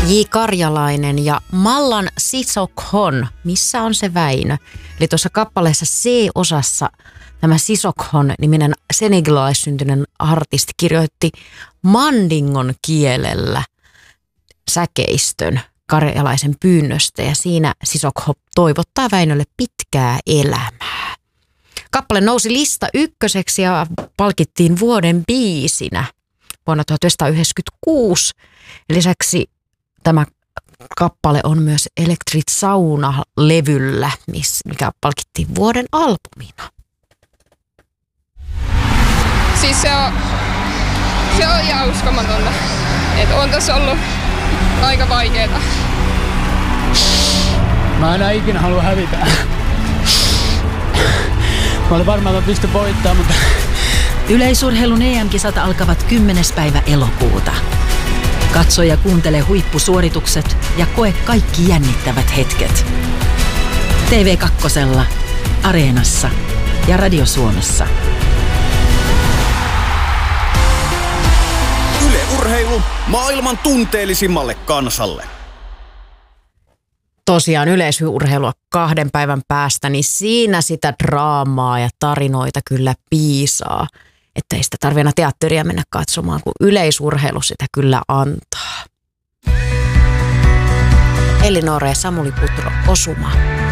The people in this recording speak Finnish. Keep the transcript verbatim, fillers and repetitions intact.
J. Karjalainen ja Mallan Sisokhon, missä on se Väinö? Eli tuossa kappaleessa C-osassa tämä Sisokhon-niminen senegalaissyntyinen artisti kirjoitti mandingon kielellä säkeistön karjalaisen pyynnöstä ja siinä Sisokho toivottaa Väinölle pitkää elämää. Kappale nousi lista ykköseksi ja palkittiin vuoden biisinä vuonna tuhatyhdeksänsataayhdeksänkymmentäkuusi. Lisäksi tämä kappale on myös Electric Sauna-levyllä, mikä palkittiin vuoden albumina. Siis se on, se on ihan uskomatonta. Että on tässä ollut aika vaikeeta. Mä enää ikinä halua hävitä. Mä olin varmaan, että mä pystyn voittamaan, mutta... Yleisurheilun E M-kisat alkavat kymmenes päivä elokuuta. Katso ja kuuntele huippusuoritukset ja koe kaikki jännittävät hetket. T V kaksi, Areenassa ja Radio Suomessa. Yle Urheilu maailman tunteellisimmalle kansalle. Tosiaan yleisurheilua kahden päivän päästä, niin siinä sitä draamaa ja tarinoita kyllä piisaa. Että ei sitä tarvitse aina teatteria mennä katsomaan, kun yleisurheilu sitä kyllä antaa. Elinore ja Samuli Putro, Osuma.